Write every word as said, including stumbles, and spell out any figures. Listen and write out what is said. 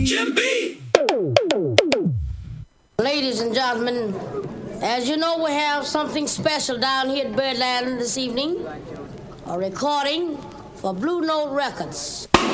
Jim B. Ladies and gentlemen, as you know, we have something special down here at Birdland this evening. A recording for Blue Note Records.